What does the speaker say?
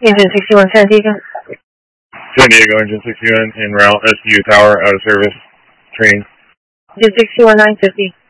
Engine 61 San Diego. San Diego, Engine 61 en route, SU Tower, out of service, training. Engine 61 950.